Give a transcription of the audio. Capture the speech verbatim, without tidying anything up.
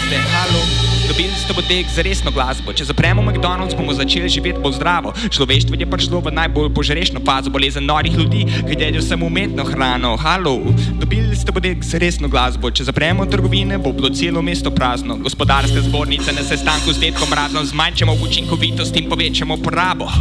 ste, halo? Dobili ste bodeg za resno glasbo. Če zapremo McDonald's, bomo začeli živeti bolj zdravo. Človeštvo je prišlo v najbolj požrešno fazo, bolezen norih ljudi, ki jedo samo umetno hrano. Halo, dobili ste bodeg za resno glasbo. Če zapremo trgovine, bo bilo celo mesto prazno. Gospodarska zbornica na sestanku z dedkom Razom, zmanjšamo učinkovitost in povečamo porabo.